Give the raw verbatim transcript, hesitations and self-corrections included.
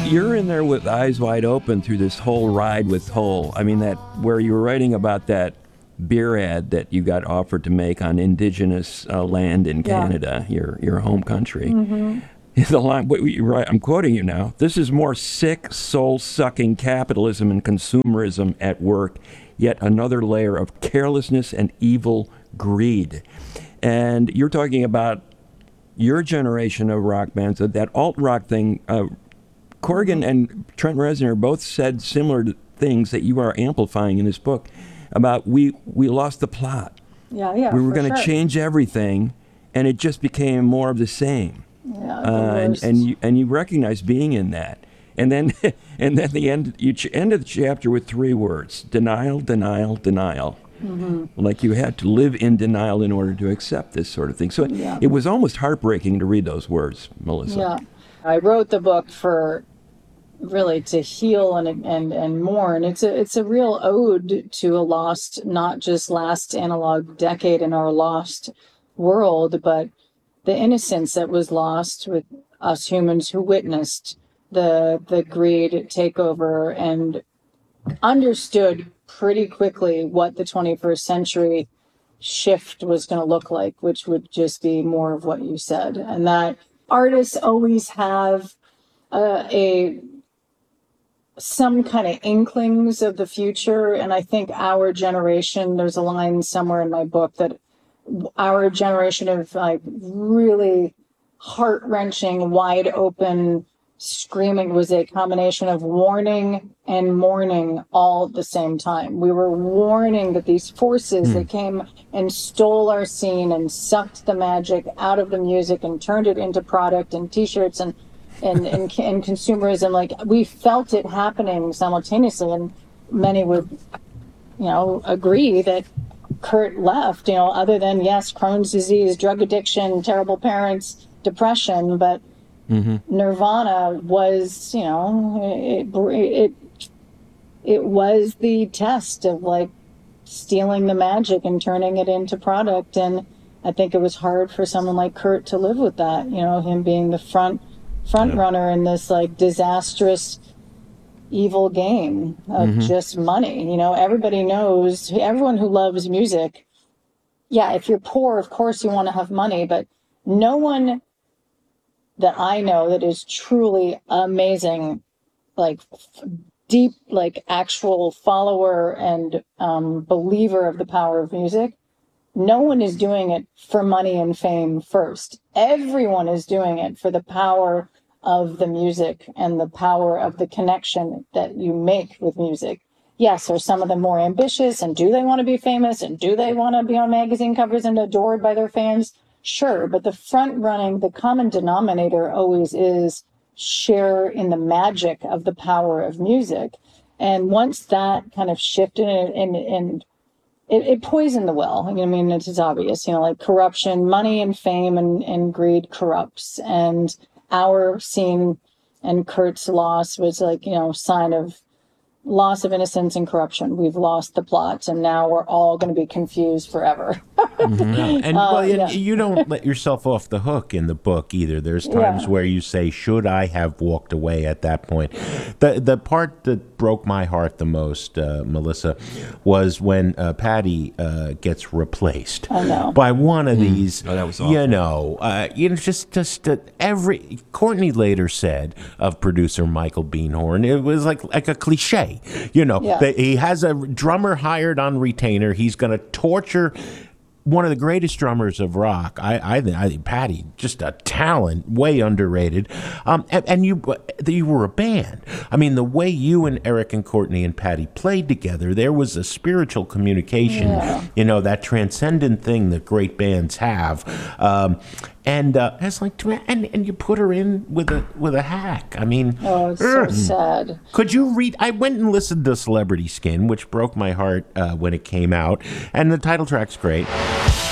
you're in there with eyes wide open through this whole ride with Toll. I mean, that where you were writing about that beer ad that you got offered to make on indigenous uh, land in Canada, yeah. your your home country. Mm-hmm. The line, what you write, I'm quoting you now. This is more sick, soul-sucking capitalism and consumerism at work, yet another layer of carelessness and evil greed. And you're talking about your generation of rock bands, that alt-rock thing. Uh, Corgan and Trent Reznor both said similar things that you are amplifying in this book about we, we lost the plot. Yeah, yeah, we were going to sure. change everything, and it just became more of the same. Yeah, uh, and and you and you recognize being in that, and then and then the end you ch- end of the chapter with three words: denial, denial, denial. Mm-hmm. Like you had to live in denial in order to accept this sort of thing. So yeah. it, it was almost heartbreaking to read those words, Melissa. Yeah, I wrote the book for really to heal and and and mourn. It's a it's a real ode to a lost, not just last analog decade in our lost world, but the innocence that was lost with us humans who witnessed the the greed take over and understood pretty quickly what the twenty-first century shift was going to look like, which would just be more of what you said. And that artists always have uh, a some kind of inklings of the future. And I think our generation, there's a line somewhere in my book that our generation of like really heart-wrenching, wide open screaming was a combination of warning and mourning all at the same time. We were warning that these forces mm. that came and stole our scene and sucked the magic out of the music and turned it into product and t-shirts and and, and, and consumerism, like we felt it happening simultaneously, and many would, you know, agree that Kurt left, you know, other than, yes, Crohn's disease, drug addiction, terrible parents, depression, but mm-hmm. Nirvana was, you know, it, it it was the test of like stealing the magic and turning it into product. And I think it was hard for someone like Kurt to live with that, you know, him being the front front yeah. runner in this like disastrous evil game of mm-hmm. just money. You know, everybody knows, everyone who loves music, yeah, if you're poor, of course you want to have money, but no one that I know that is truly amazing, like deep, like actual follower and um, believer of the power of music, no one is doing it for money and fame first. Everyone is doing it for the power of the music and the power of the connection that you make with music. Yes, are some of them more ambitious, and do they want to be famous, and do they want to be on magazine covers and adored by their fans? Sure, but the front running, the common denominator always is share in the magic of the power of music. And once that kind of shifted and, and, and it, it poisoned the well. I mean, it's obvious, you know, like corruption, money and fame and, and greed corrupts. And our scene and Kurt's loss was like, you know, sign of loss of innocence and corruption. We've lost the plot, and now we're all going to be confused forever. mm-hmm. yeah. And uh, well, yeah. you don't let yourself off the hook in the book either. There's times yeah. where you say, should I have walked away at that point? The the part that broke my heart the most, uh, Melissa, was when uh, Patty uh, gets replaced I know. by one of mm. these, oh, that was awful. you know, uh, you know, just, just uh, every, Courtney later said of producer Michael Beinhorn, it was like, like a cliche. You know, yeah. that he has a drummer hired on retainer. He's going to torture one of the greatest drummers of rock. I, I, I think Patty, just a talent, way underrated. Um, and, and you, you were a band. I mean, the way you and Eric and Courtney and Patty played together, there was a spiritual communication. Yeah. You know, that transcendent thing that great bands have. Um, And uh, it's like, and and you put her in with a with a hack. I mean, oh, it's so sad. Could you read? I went and listened to Celebrity Skin, which broke my heart uh, when it came out, and the title track's great.